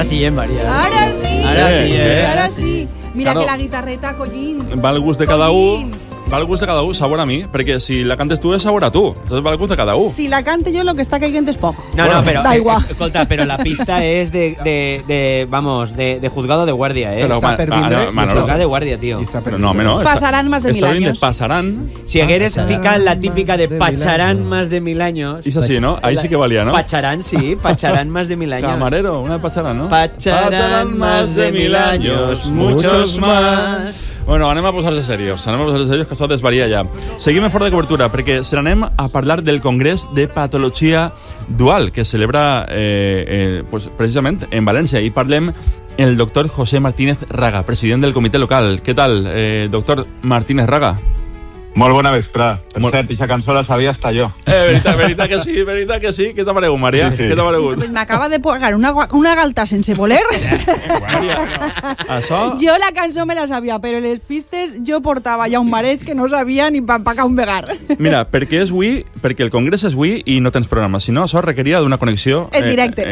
Ara sí, Maria. Ara sí. Mira Claro. que la guitarreta, collins. Va al gust de cada un, sabor a mi, perquè si la cantes tu és sabor a tu, entonces va al gust de cada un. Si la cante yo, lo que está caigant es poco. No, pero Da igual. Escolta, pero la pista es de juzgado de guardia, Pero, juzgado de guardia, tío. Pero no, home, no. Pasarán más de 1000 Está bien de años. pasarán. Si hagueres ficat la típica de pacharán más de 1000 años. És així, no? Ahí sí que valia, no? Pacharán, sí, pacharán más de 1000 años. Camarero, una de pacharán, no? Pacharán más de 1000 años, muchos más. Bueno, anem a posar-se serios, que això desvaria ja. Seguim en fora de cobertura, perquè se n'anem a parlar del Congrés de Patologia Dual, que es celebra pues, precisament en València, i parlem el doctor José Martínez Raga, president del comitè local. Què tal, doctor Martínez Raga? Molt bona vesprada. Per cert, aquesta cançó la sabia hasta jo. Veritat que sí. Què t'ha paregut, Maria? Sí. Què t'ha paregut? Pues me acaba de pagar una galta sense voler. Això... Yo la canción me la sabía, pero les pistes yo portava ja un mareig que no sabia ni pa un vegar. Mira, perquè el congrés és avui i no tens programa, si no, això requeria d'una connexió En directe.